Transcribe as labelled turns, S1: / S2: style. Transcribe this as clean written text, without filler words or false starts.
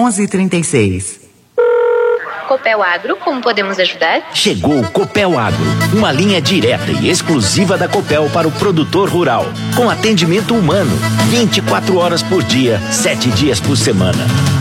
S1: 1136.
S2: Copel Agro, como podemos ajudar?
S3: Chegou o Copel Agro, uma linha direta e exclusiva da Copel para o produtor rural, com atendimento humano, 24 horas por dia, 7 dias por semana.